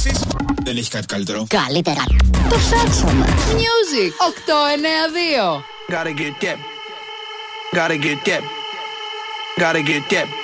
ψάξεις, δεν έχει κάτι καλύτερο. Καλύτερα. Το ψάξαμε. Music 892. Gotta get that. Gotta get that. Gotta get that.